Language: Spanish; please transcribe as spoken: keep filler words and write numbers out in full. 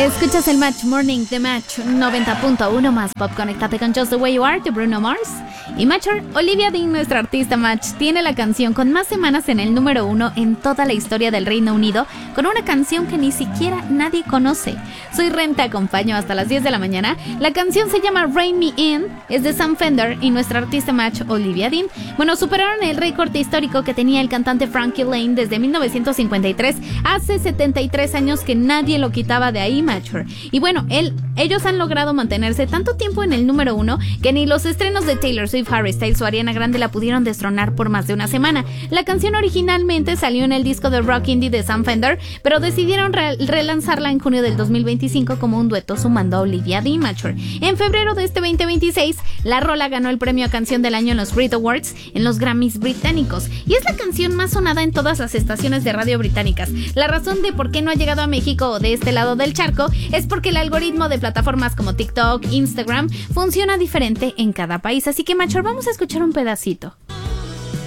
Escuchas el Match Morning de Match noventa punto uno más Pop. Conéctate con Just the Way You Are de Bruno Mars. Y Matcher, Olivia Dean, nuestra artista Match, tiene la canción con más semanas en el número uno en toda la historia del Reino Unido, con una canción que ni siquiera nadie conoce. Soy Ren, te acompaño hasta las diez de la mañana. La canción se llama Rain Me In, es de Sam Fender y nuestra artista Match, Olivia Dean. Bueno, superaron el récord histórico que tenía el cantante Frankie Lane desde mil novecientos cincuenta y tres, hace setenta y tres años que nadie lo quitaba de ahí, Matcher. Y bueno, él, ellos han logrado mantenerse tanto tiempo en el número uno que ni los estrenos de Taylor Swift, Harry Styles o Ariana Grande la pudieron destronar por más de una semana. La canción originalmente salió en el disco de rock indie de Sam Fender, pero decidieron re- relanzarla en junio del dos mil veinticinco como un dueto sumando a Olivia Dean. Matcher. En febrero de este veinte veintiséis, la rola ganó el premio a Canción del Año en los Brit Awards en los Grammys británicos y es la canción más sonada en todas las estaciones de radio británicas. La razón de por qué no ha llegado a México o de este lado del charco es porque el algoritmo de plataformas como TikTok, Instagram funciona diferente en cada país. Así que, Matcher, vamos a escuchar un pedacito.